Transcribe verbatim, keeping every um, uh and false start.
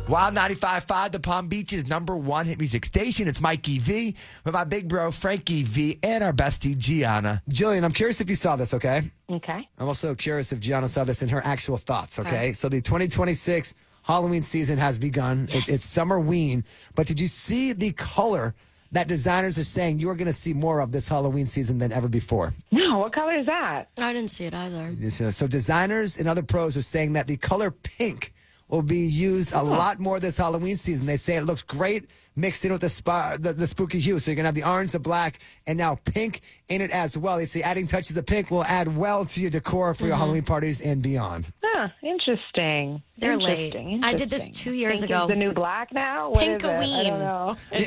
Wild ninety-five point five, the Palm Beach's number one hit music station. It's Mikey V with my big bro, Frankie V, and our bestie, Gianna. Jillian, I'm curious if you saw this, okay? Okay. I'm also curious if Gianna saw this in her actual thoughts, okay? Okay. So the twenty twenty-six Halloween season has begun. Yes. It, it's Summerween. But did you see the color that designers are saying you're going to see more of this Halloween season than ever before? No, what color is that? I didn't see it either. So, so designers and other pros are saying that the color pink will be used a lot more this Halloween season. They say it looks great mixed in with the, spa, the, the spooky hue. So you're going to have the orange, the black, and now pink in it as well. They say adding touches of pink will add well to your decor for your Halloween parties and beyond. Huh, interesting. They're late. Interesting, I did this interesting. two years Pink ago. Is the new black now? What is it? I Pinkoween. don't know. It's